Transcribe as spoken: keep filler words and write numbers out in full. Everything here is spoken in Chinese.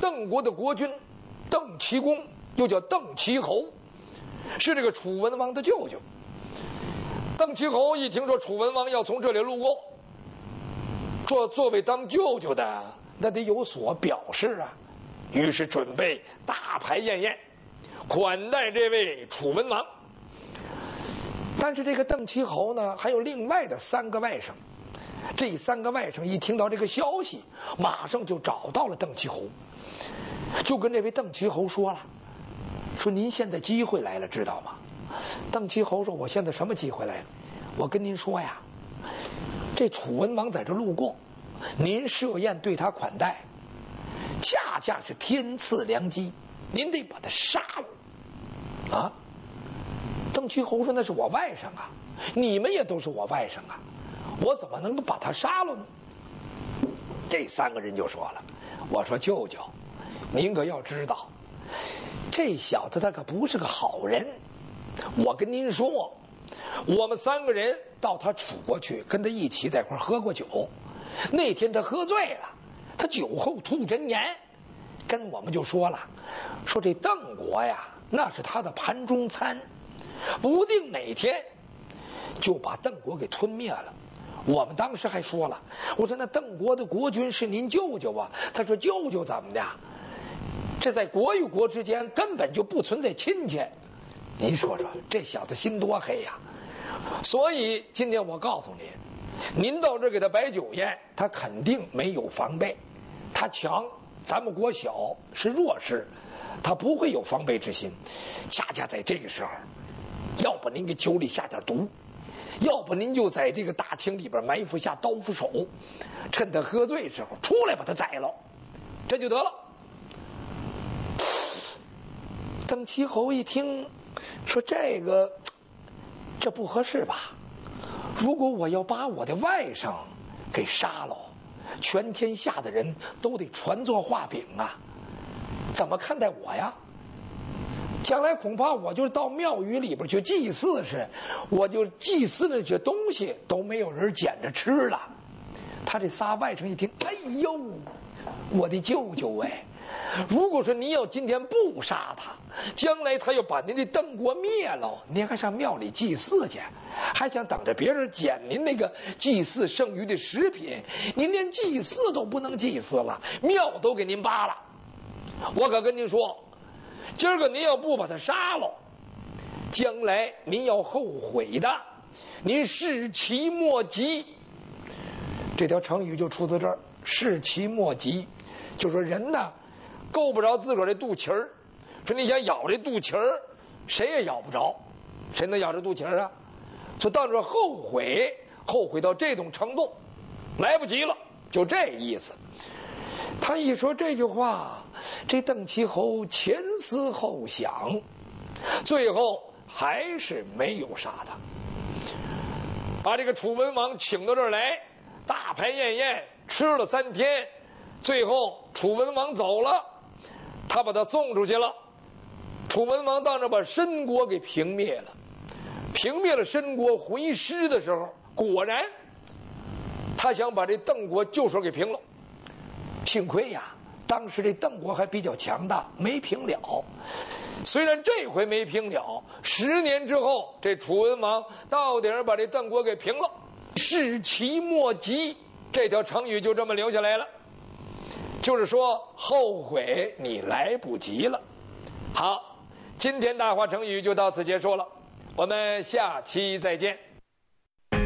邓国的国君邓齐公，又叫邓齐侯，是这个楚文王的舅舅。邓齐侯一听说楚文王要从这里路过，这作为当舅舅的，那得有所表示啊，于是准备大排宴宴，款待这位楚文王。但是这个邓齐侯呢，还有另外的三个外甥，这三个外甥一听到这个消息，马上就找到了邓齐侯，就跟这位邓齐侯说了，说您现在机会来了，知道吗？邓齐侯说，我现在什么机会来了？我跟您说呀，这楚文王在这路过，您设宴对他款待，恰恰是天赐良机，您得把他杀了啊！邓齐侯说，那是我外甥啊，你们也都是我外甥啊，我怎么能够把他杀了呢？这三个人就说了，我说舅舅，您可要知道，这小子他可不是个好人。我跟您说，我们三个人到他楚国去，跟他一起在一块喝过酒。那天他喝醉了，他酒后吐真言，跟我们就说了，说这邓国呀，那是他的盘中餐，不定哪天就把邓国给吞灭了。我们当时还说了，我说那邓国的国君是您舅舅啊。他说舅舅怎么的？这在国与国之间根本就不存在亲戚。您说说，这小子心多黑呀！所以今天我告诉您，您到这给他摆酒宴，他肯定没有防备。他强，咱们国小是弱势，他不会有防备之心。恰恰在这个时候，要不您给酒里下点毒，要不您就在这个大厅里边埋伏下刀斧手，趁他喝醉时候出来把他宰了，这就得了。邓齐侯一听说这个，这不合适吧？如果我要把我的外甥给杀了，全天下的人都得传作画饼啊！怎么看待我呀？将来恐怕我就到庙宇里边去祭祀时，我就祭祀那些东西都没有人捡着吃了。他这仨外甥一听，哎呦，我的舅舅哎！如果说您要今天不杀他，将来他要把您的邓国灭了，您还上庙里祭祀去，还想等着别人捡您那个祭祀剩余的食品，您连祭祀都不能祭祀了，庙都给您扒了。我可跟您说，今儿个您要不把他杀了，将来您要后悔的，您视其莫及。这条成语就出自这儿，视其莫及，就说人呢够不着自个儿的肚脐儿，说你想咬这肚脐儿，谁也咬不着，谁能咬这肚脐儿啊？就到这后悔，后悔到这种程度，来不及了，就这意思。他一说这句话，这邓齐侯前思后想，最后还是没有杀他，把这个楚文王请到这儿来，大排宴宴，吃了三天，最后楚文王走了，他把他送出去了。楚文王到那把申国给平灭了，平灭了申国，回师的时候，果然他想把这邓国就手给平了。幸亏呀，当时这邓国还比较强大，没平了。虽然这回没平了，十年之后，这楚文王到底儿把这邓国给平了。视其莫及，这条成语就这么留下来了，就是说后悔你来不及了。好，今天大话成语就到此结束了，我们下期再见。